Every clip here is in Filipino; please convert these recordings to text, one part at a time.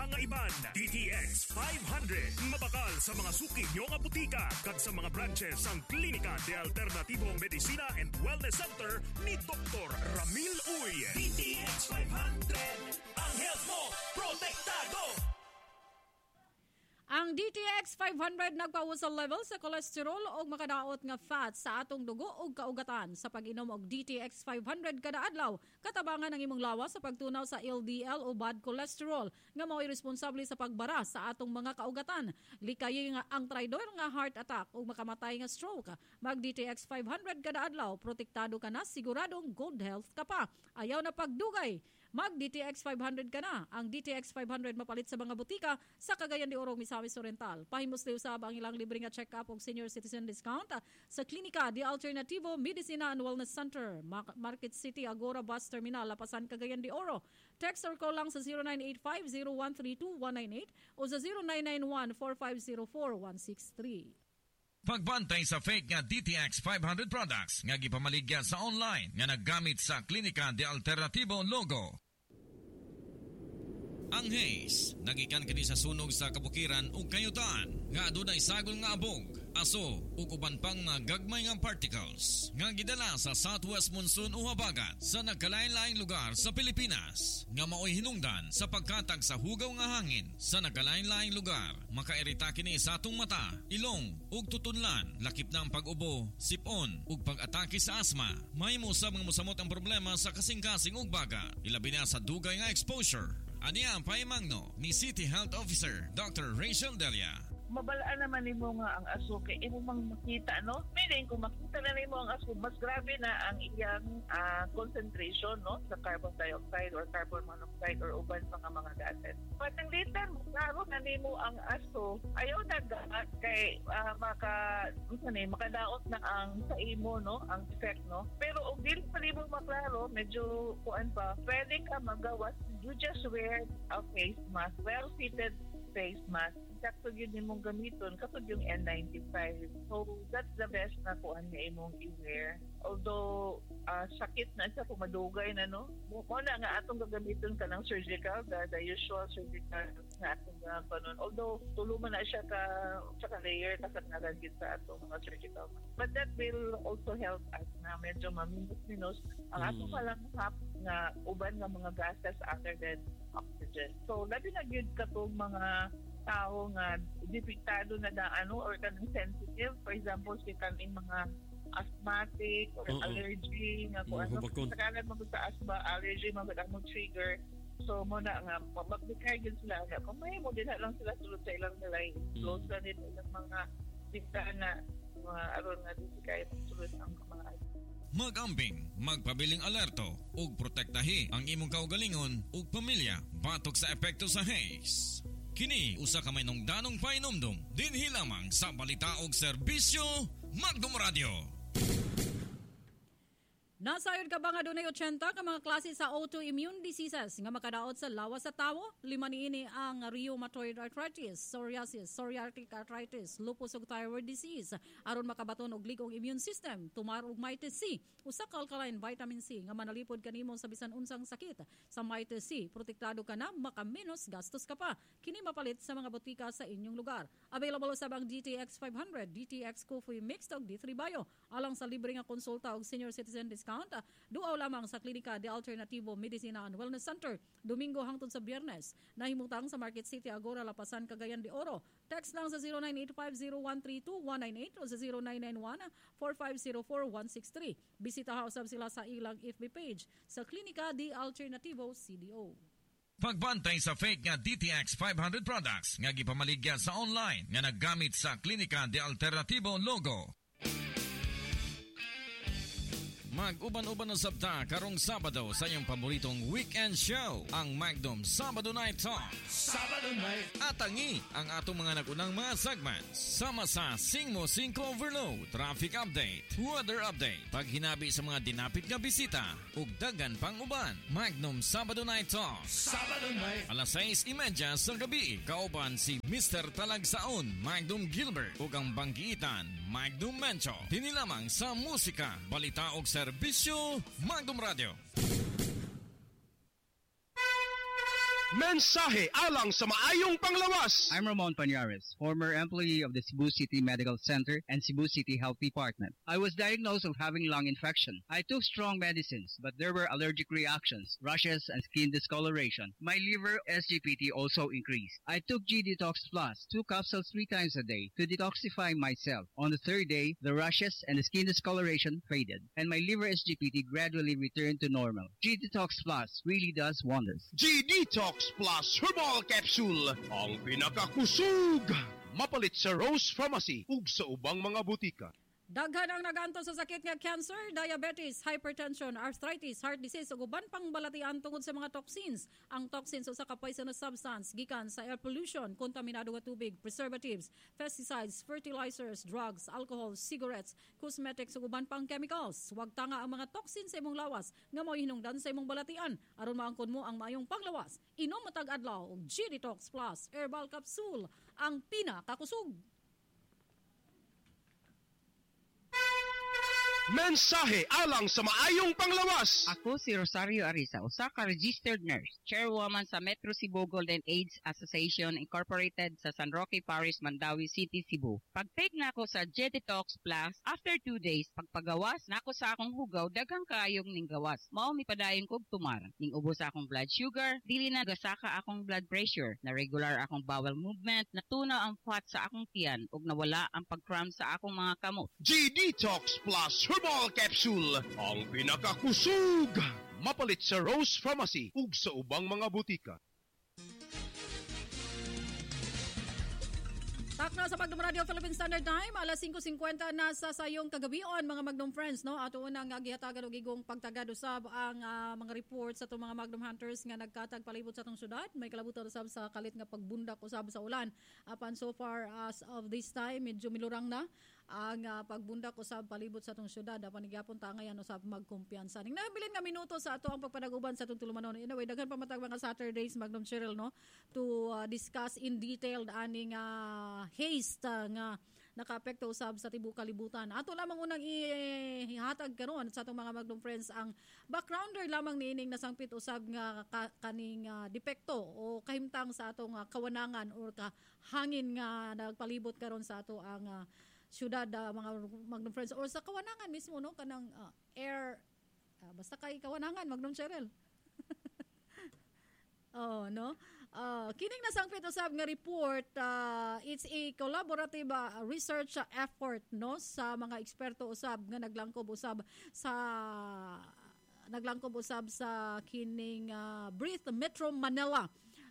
mga iban. DTX 500 mabakal sa mga suki nyo nga butika kag sa mga branches ang Klinika de Alternativo Medicina and Wellness Center ni Dr. Ramil Uy. DTX 500, ang health mo protektado. Ang DTX 500 nagpawas sa level sa cholesterol o makadaot nga fat sa atong dugo o kaugatan. Sa pag-inom og DTX 500 kada adlaw, katabangan ang imong lawas sa pagtunaw sa LDL o bad cholesterol nga mao'y responsable sa pagbara sa atong mga kaugatan. Likayi nga ang traidor nga heart attack o makamatay nga stroke. Mag DTX 500 kada adlaw, protektado ka na, siguradong good health ka pa. Ayaw na pagdugay. Mag DTX 500 ka na. Ang DTX 500 mapalit sa mga butika sa Cagayan de Oro, Misamis Oriental. Pahimos liw usab ang ilang libre nga check-up og senior citizen discount sa Klinika de Alternativo Medicina and Wellness Center, Market City, Agora Bus Terminal, Lapasan, Cagayan de Oro. Text or call lang sa 0985-0132-198 o sa 0991-4504-163. Pagbantay sa fake nga DTX 500 products nga gipamaligya sa online nga naggamit sa Klinika de Alternativo logo. Ang haze nagikan kini sa sunog sa kabukiran ug kayutaan nga adunay sagol nga abog, aso ug uban pang mga gagmay nga particles nga gidala sa southwest monsoon o habagat sa nagkalain-laing lugar sa Pilipinas nga mao'y hinungdan sa pagkatag sa hugaw nga hangin sa nagkalain-laing lugar. Makairita kini sa atong mata, ilong ug tutunlan, lakip na ang pag-ubo, sipon ug pag-atake sa asma. Mahimo sa mga musamot ang problema sa kasing-kasing ug baga, ilabi na sa dugay nga exposure. Aniya ang paimangno ni City Health Officer Dr. Rachel Delia. Mabalaan naman nimo nga ang aso kay imo mang makita, no? Meaning kung makita na nimo ang aso, mas grabe na ang iyang concentration, no, sa carbon dioxide or carbon monoxide or uban pa nga mga gases. Patang litan, klaro na nimo ang aso, ayaw na gaat kay makadaot na ang sa imo, no, ang effect, no. Pero og dili pa nimo maklaro, medyo kuan pa, pwede ka magawas. You just wear a face mask, well-fitted face mask. Sakto yun mong gamiton, kapag yung N95. So, that's the best na kuan nga imong i-wear. Although, sakit na siya kung madugay na, no? Muna nga atong gagamiton ka ng surgical, the usual surgical na atong gagamiton. Although, tuluman na siya ka layer, kasat na lang sa atong mga surgical. But that will also help us na medyo maminus-minus ang atong palang nga uban nga mga gases other than oxygen. So, labi na yun katong mga tao nga depektado na or kanang sensitive, for example si kaning mga asthmatic or allergy nga kung ano sakalan mo sa asthma allergy mga mo trigger, so mo na nga magbigay gyud sila nga kung may mo din lang sila sulod sa ilang nalay close na din ilang mga bintana aron nga di kay sulod ang mga Mag-ambing, magpabiling alerto ug protektahi ang imong kaugalingon ug pamilya batok sa epekto sa haze. Kini usa ka may nungdanong painomdom dinhi lamang sa balita og serbisyo Magdum Radio. Nasayod ka ba nga dunay 80 ka mga klase sa autoimmune diseases nga makadaot sa lawas sa tawo? Lima niini ang rheumatoid arthritis, psoriasis, psoriatic arthritis, lupus ug thyroid disease. Aron makabaton og ligong immune system, tumar og Mighty C, usa ka alkaline vitamin C nga manalipod kanimo sa bisan unsang sakit. Sa Mighty C, protektado ka na, makamenos gastos ka pa. Kini mapalit sa mga botika sa inyong lugar. Available sa bang DTX 500, DTX Coffee Mixed ug D3 Bio. Alang sa libre nga konsulta og senior citizen discount, duaw lamang sa Klinika de Alternativo Medicina and Wellness Center, Domingo hangtod sa Biyernes. Nahimutang sa Market City, Agora, Lapasan, Cagayan de Oro. Text lang sa 0985-0132-198 o sa 0991-4504-163. Bisita usab sila sa ilang FB page sa Klinika de Alternativo CDO. Pagbantay sa fake nga DTX 500 products nga gipamaligya sa online nga naggamit sa Klinika de Alternativo logo. Mag-uban-uban na sabta karong Sabado sa iyong paboritong weekend show, ang Magdum Sabado Night Talk. Sabado Night. Atangi ang atong mga nagunang mga segments. Sama sa Sing Mo 5 Overload, Traffic Update, Weather Update, paghinabi sa mga dinapit nga bisita, ug dagan pang uban. Magdum Sabado Night Talk. Sabado Night. Alas 6:30 sa gabi, kauban si Mr. Talagsaon, Magdum Gilbert, ug ang banggiitan, Magdum Mencho. Tinilamang sa musika, balita ug serbisyo, Magdum Radio. Mensahe alang sa maayong panglawas. I'm Ramon Pañares, former employee of the Cebu City Medical Center and Cebu City Health Department. I was diagnosed of having lung infection. I took strong medicines, but there were allergic reactions, rashes, and skin discoloration. My liver SGPT also increased. I took G-Detox Plus, 2 capsules 3 times a day to detoxify myself. On the third day, the rashes and the skin discoloration faded, and my liver SGPT gradually returned to normal. G-Detox Plus really does wonders. G-Detox Plus Herbal Capsule, ang pinakakusog. Mapalit sa Rose Pharmacy ug sa ubang mga butika. Daghan ang naganto sa sakit nga cancer, diabetes, hypertension, arthritis, heart disease ug uban pang balatian tungod sa mga toxins. Ang toxins usa ka poisonous substance gikan sa air pollution, kontaminado nga tubig, preservatives, pesticides, fertilizers, drugs, alcohol, cigarettes, cosmetics ug uban pang chemicals. Huwag tanga ang mga toxins sa imong lawas nga mao hinungdan sa imong balatian aron maangkon mo ang maayong panglawas. Inom matag adlaw og G-Detox Plus Herbal Capsule, ang pinakakusog. Mensahe alang sa maayong panglawas. Ako si Rosario Arisa, usa ka registered nurse, chairwoman sa Metro Cebu Golden AIDS Association Incorporated sa San Roque Parish, Mandawi City, Cebu. Pag-take na ako sa G-Detox Plus, after 2 days, pagpagawas na ako sa akong hugaw, daghang kaayong ning gawas. Mao mi padayon kog tumar. Ning ubos akong blood sugar, dili na gasaka akong blood pressure, na regular akong bowel movement, natunaw ang fat sa akong tiyan, ug nawala ang pag-cramp sa akong mga kamot. G-Detox Plus Herbal Capsule, ang pinakakusog. Mapalit sa Rose Pharmacy ug sa ubang mga butika. Takna sa Magnum Radio Philippine Standard Time, alas 5:50 na sa sayong kagabion mga Magnum friends, no? Ato unang gihatagan og igong pagtagad usab ang mga reports sa mga Magnum hunters nga nagkatag palibot sa atong syudad. May kalabutan usab sa kalit nga pagbundak usab sa ulan. Apan so far as of this time, medyo milurang na ang pagbundak usab palibot sa atong syudad. Apan gihapon ta ngayon usab magkumpiyansa. Ning nabilin nga minuto sa ato ang pagpadaguban sa atong tulumanon. Anyway, daghan pa matag mga Saturdays Magnum Cheryl, no? To discuss in detail aning haste nga nakaapekto usab sa tibuok kalibutan. Ato lamang unang ihatag karon sa atong mga Magnum friends ang backgrounder lamang niining nasangpit usab nga kaning depekto o kahimtang sa atong kawanangan or hangin nga nagpalibot karon sa ato ang syudad, mga Magnum friends, or sa kawanangan mismo, no, kanang air basta kay kawanangan Magnum Cheryl. Oh, no. Kining nasangpit usab nga report, it's a collaborative research effort, no, sa mga eksperto usab nga naglangkob usab sa kining Breathe Metro Manila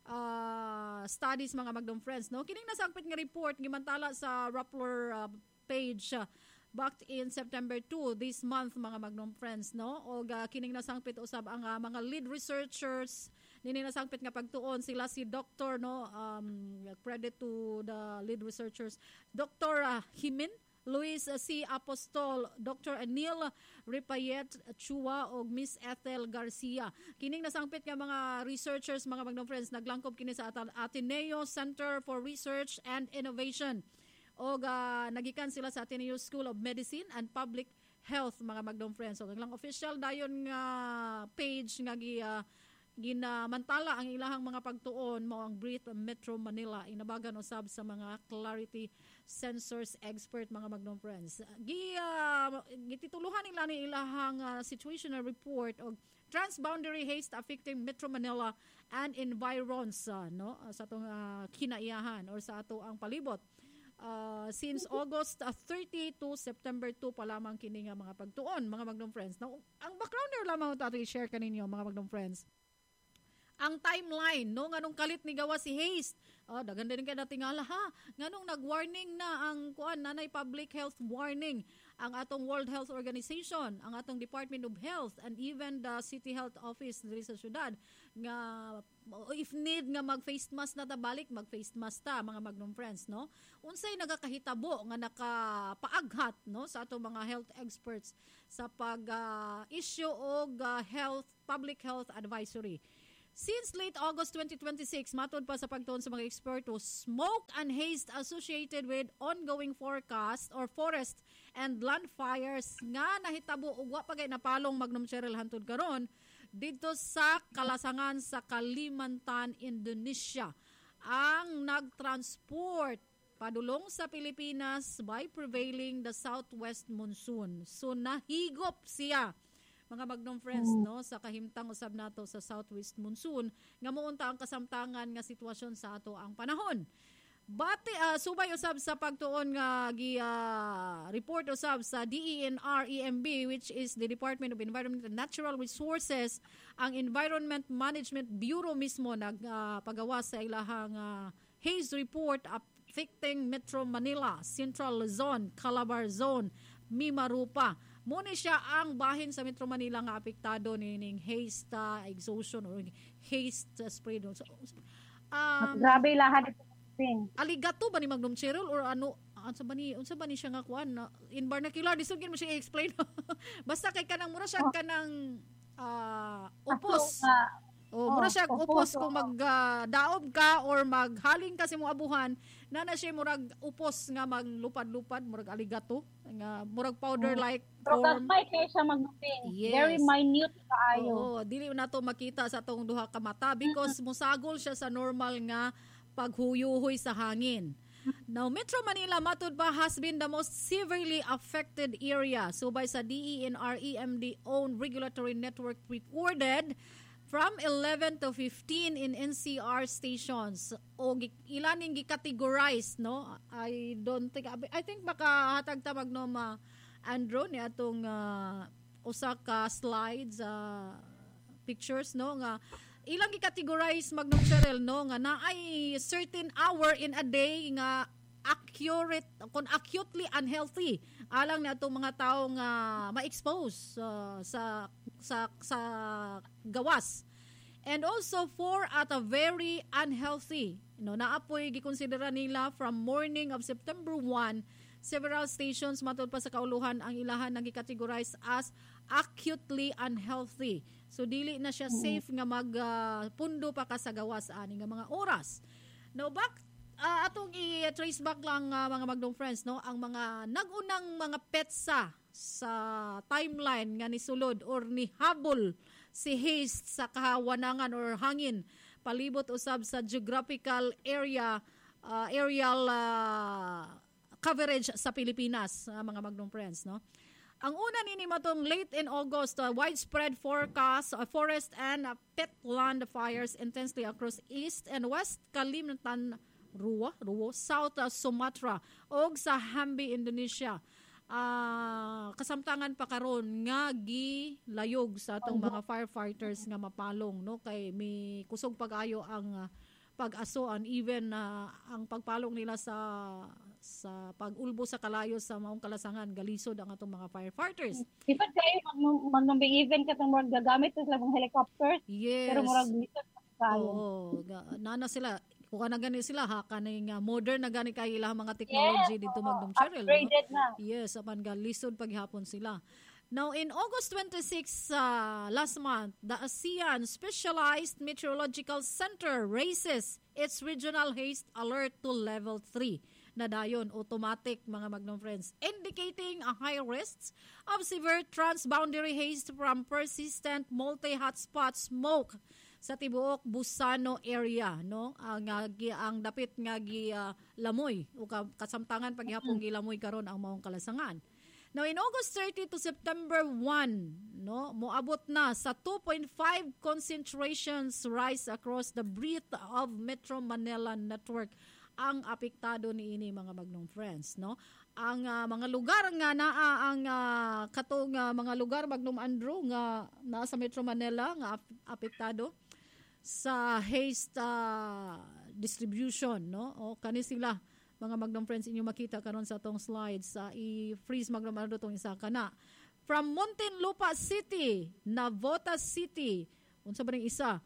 studies mga Magnum friends, no. Kining nasangpit nga report gimantala sa Rappler page back in September 2 this month mga Magnum friends, no. Og kining nasangpit usab ang mga lead researchers nini nasangpit nga pagtuon sila si Dr. no, credit to the lead researchers, Dr. Himin Luis C. Apostol, Dr. Anil Ripayet Chua o Miss Ethel Garcia. Kining nasangpit nga mga researchers mga Magnum friends naglangkob kini sa Ateneo Center for Research and Innovation. O nagikan sila sa Ateneo School of Medicine and Public Health mga Magnum friends. So lang official dayon nga page nga ginamantala ang ilahang mga pagtuon mo ang Breathe Metro Manila inabagan usab sa mga Clarity Sensors expert mga Magnum friends. Gitituluhan nila ni ilahang situational report og transboundary haze affecting Metro Manila and environs, no, sa atong kinaiyahan or sa ato ang palibot. Since August 30 to September 2 pa lamang kini nga mga pagtuon mga Magnum friends. Now, ang backgrounder lamang ito i-share kaninyo mga Magnum friends. Ang timeline, no, nganong kalit ni gawa si Haste. Dagan din kay natingala ha. Nganong nag-warning na ang nanay public health warning ang atong World Health Organization, ang atong Department of Health and even the City Health Office diri sa syudad nga if need nga mag-face mask na ta balik, mag-face mask ta mga Magnum friends, no. Unsay nagakahitabo nga nakapaaghat, no, sa atong mga health experts sa pag-issue og public health advisory. Since late August 2026, matod pa sa pagtuon sa mga eksperto, smoke and haze associated with ongoing forecast or forest and land fires nga nahitabo ug wa pa gay napalong Magnum Cheryl hantud karon dito sa Kalasangan sa Kalimantan, Indonesia ang nagtransport padulong sa Pilipinas by prevailing the southwest monsoon. So nahigop siya mga Magnom friends no sa kahimtang usab nato sa southwest monsoon nga mounta ang kasamtangan nga sitwasyon sa ato ang panahon. Bati subay usab sa pagtuon nga report usab sa DENR-EMB which is the Department of Environment and Natural Resources, ang Environment Management Bureau mismo nagpagawa sa ilahang haze report affecting Metro Manila, Central Luzon, Calabar Zone, Mimarupa. Muna siya ang bahin sa Metro Manila nga apektado ning haze exhaustion or haze spread. So, grabe lahat ito. Aligato ba ni Magnom Cheryl or ano unsa ba ni siya nga kuan in vernacular disugin mo siya i-explain. Basta kay kanang mura siya kanang upos. Mura siya upos kung magdaob ka or maghaling ka sa imong abuhan na siya murag upos nga maglupad-lupad murag aligato nga murag powder like form. Pero kay siya magnuping. Yes. Very minute kaayo. Dili na to makita sa tong duha ka mata because musagol siya sa normal nga paghuyuhoy sa hangin. Now, Metro Manila, matud pa, has been the most severely affected area. So, by sa DENR-EMD own regulatory network recorded from 11 to 15 in NCR stations. O ilaning gi-categorize, no? I think baka hatag ta Magnom Andrew ni atong usa ka slides pictures, no? Nga ilang i-categorize Magnom Cheryl no nga naay certain hour in a day nga accurate kon acutely unhealthy alang na atong mga tawo nga ma-expose sa gawas, and also 4 at a very unhealthy no naapoy gikonsidera nila from morning of September 1. Several stations matud pa sa kauluhan ang ilahan nang i-categorize as acutely unhealthy. So dili na siya safe nga magpundo pa ka sa gawas ani nga mga oras. Now atong i-trace back lang mga Magnom friends no ang mga nagunang mga petsa sa timeline nga nisulod or nihabol si haze sa kahawanangan or hangin palibot usab sa geographical area aerial coverage sa Pilipinas, mga Magnom friends, no? Ang una nini matong late in August, widespread forecast forest and petland fires intensely across east and west Kalimantan, Ruwa, South Sumatra og sa Hambi, Indonesia. Kasamtangan pa karon nga gilayog sa atong mga firefighters nga mapalong, no? Kay may kusog pag-ayo ang pag-aso and even ang pagpalong nila sa pag-ulbo sa kalayo sa maong Kalasangan galisod ang atong mga firefighters. Ipad kayo magnumbing even katong murag gagamit sila ng helicopter. Yes. Pero murag lisod kayo. Nana sila kung na gani sila kaning modern na gani kay ilang mga technology dito Magnom Cheryl. Upgraded na. Yes, apan galisod paghapon sila. Now, in August 26 last month, the ASEAN Specialized Meteorological Center raises its regional haze alert to level 3. Na dayon, automatic mga Magnom friends, indicating a high risks of severe transboundary haze from persistent multi-hotspot smoke sa tibuok Busano area, no? Ang dapit nga lamoy o kasamtangan paghapon gilamoy karon ang maong Kalasangan. Now, in August 30 to September 1, no, moabot na sa 2.5 concentrations rise across the breadth of Metro Manila network ang apektado niini mga Magnom friends, no? Ang mga lugar nga naa ang katong mga lugar Magnom Andrew nga naa sa Metro Manila nga apektado sa haze distribution, no? O kani sila mga Magnom friends inyo makita karon sa atong slides i-freeze Magnom Andrew tong isa kana from Muntinlupa City, Navotas City, unsa ba ning isa?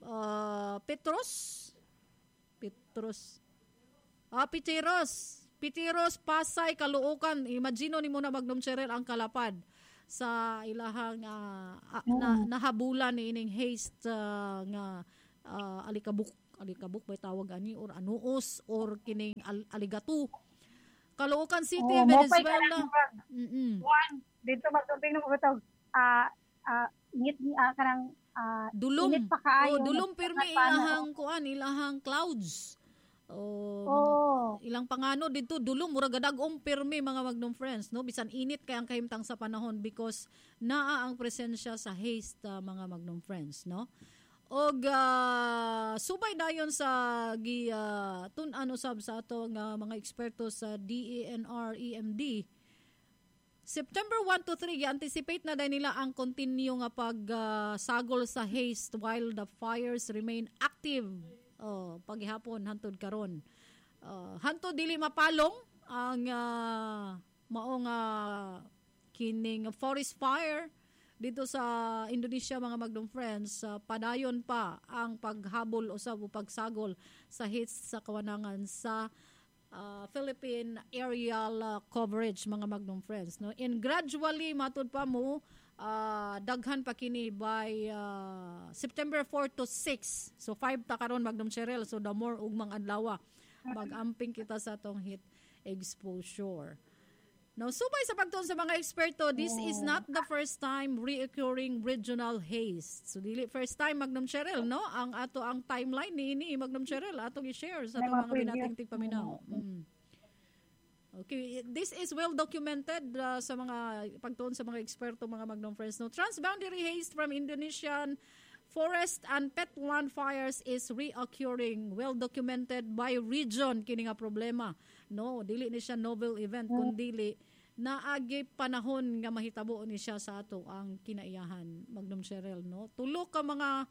Pitiros, Pasay, Caloocan. Imagino ni mo na Magnom Cheryl ang kalapad sa ilahang nahabulan ni ining haze nga alikabok ba tawag ani or anuos or kining aligato. Caloocan City, Venezuela. Dito magtubing no bitaw ngit kanang Dulom. init pa kaayo. Dulom pirmi ilahang clouds. Ilang pangano dito dulom mura gadagom pirmi mga Magnum friends, no, bisan init kay ang kahimtang sa panahon because naa ang presensya sa haze mga Magnum friends, no. Og subay dayon sa tun-ano sab sa ato nga mga eksperto sa DENR EMD, September 1 to 3 anticipate na dahil nila ang continue nga pagsagol sa haze while the fires remain active paghihapon hantod karon. Hantod dili mapalong ang maong kining forest fire dito sa Indonesia mga Magnum friends. Padayon pa ang paghabol usab o pagsagol sa haze sa kawanangan sa Philippine aerial coverage mga Magnum friends, no. And gradually matud pa mo daghan pa kini by September 4 to 6. So 5 ta karon Magnum Cheryl, so the more ugmang adlaw mag-amping kita sa tong heat exposure. Now, subay sa pagtuon sa mga eksperto, this is not the first time reoccurring regional haze. So, dili first time, Magnum Cheryl, no? Ang timeline ni Magnum Cheryl, atong i-share sa itong mga binating tigpaminaw. Okay, this is well documented sa mga pagtuon sa mga eksperto, mga Magnum friends. No? Transboundary haze from Indonesian forest and petland fires is reoccurring, well documented by region kini nga problema, no, dili ni siya novel event kundi naagi panahon nga mahitabo ni siya sa ato ang kinaiyahan Magnum Cheryl, no. Tulo ka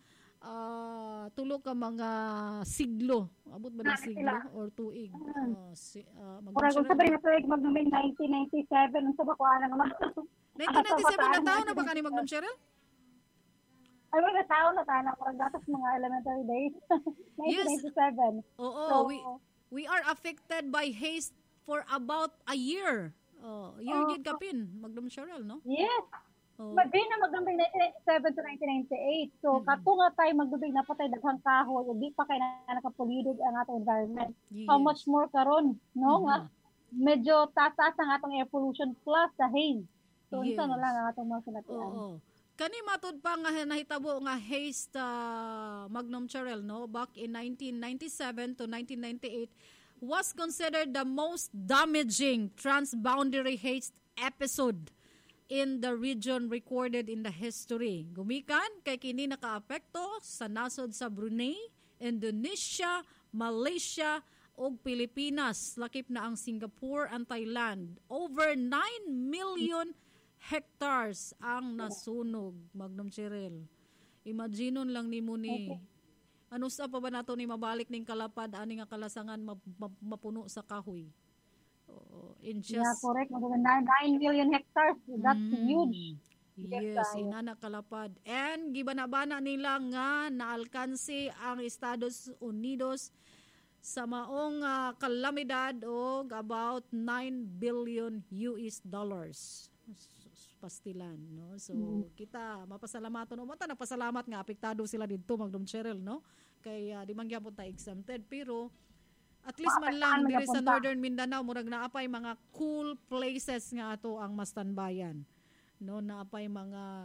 mga siglo, abot ba ng siglo or tuig Magnum Cheryl, sabi nga tuig Magnum 1997 unsa ba ko ana nga 1997 na taon na ba kani Magnum Cheryl? Ay, mga tao na tayo na parang datos mga elementary days. 1997. Yes. Oo. So, we are affected by haze for about a year. Year gid kapin, Magnum Cheryl, no? Yes. Magdi na magduming 1997 to 1998. So, kato nga tayo magduming napatay daghang kahoy, di pa kay nakapulidog ang atong environment. Yes. How much more karon, no? Nga medyo tataas ang atong air pollution plus sa haze. So, isa na lang ang atong mga sinatian. Oo. Kani matud pa nga nahitabo nga haze Magnum Cheryl, no, back in 1997 to 1998 was considered the most damaging transboundary haze episode in the region recorded in the history. Gumikan kay kini nakaapekto sa nasod sa Brunei, Indonesia, Malaysia ug Pilipinas, lakip na ang Singapore and Thailand. Over 9 million hectares ang nasunog, Magnum Cheryl. Imaginon lang nimo ni ano sa pa ba nato ni mabalik ning kalapad ani nga kalasangan mapuno sa kahoy. In just correct. 9 million hectares. That's huge. Yes, inana kalapad. And gibana-bana nila nga naalkansi ang Estados Unidos sa maong kalamidad og about 9 billion US dollars. Pastilan, no. So kita mapasalamaton mo ta nagpasalamat nga apektado sila didto Magnum Cheryl, no, kay di man gyapon ta exempted pero at least man lang diri sa Northern Mindanao murag naapay mga cool places nga ato ang mastanbayan, no, naapay mga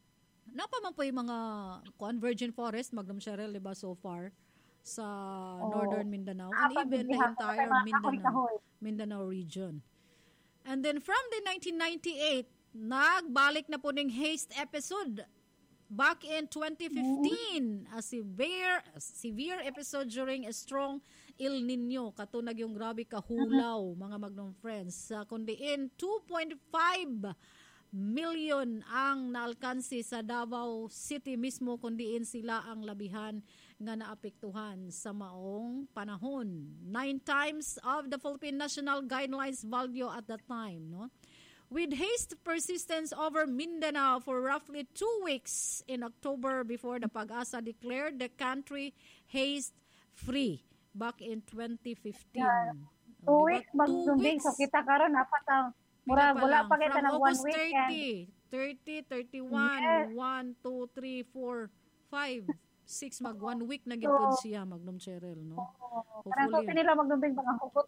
virgin forest Magnum Cheryl, diba, so far sa Northern Mindanao and even the entire Mindanao region. And then from the 1998 nagbalik na po ning haze episode back in 2015, a severe episode during a strong El Nino, katunag yung grabe kahulaw mga Magnum friends. Kundi in 2.5 million ang naalkansi sa Davao City mismo, kundi in sila ang labihan nga naapektuhan sa maong panahon. 9 times of the Philippine National Guidelines value at that time, no? With haze persistence over Mindanao for roughly 2 weeks in October before the Pag-asa declared the country haze-free back in 2015. Yeah. 2 weeks, magdunding. So kita karon apat ang wala pa kita ng 1 week. 30, 31, 1, 2, 3, 4, 5, 6, mag 1 week na gipod siya Magnum Cheryl, no? Parang so nila magdunding mga hugot